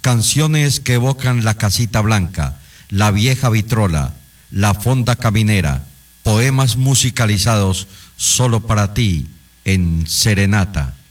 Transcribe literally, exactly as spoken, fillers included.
Canciones que evocan la casita blanca, la vieja vitrola, la fonda caminera, poemas musicalizados solo para ti en Serenata.